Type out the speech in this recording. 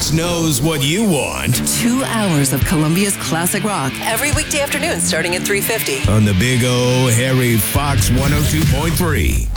Fox knows what you want. 2 hours of Colombia's classic rock every weekday afternoon starting at 3:50 on the Big O Harry Fox 102.3.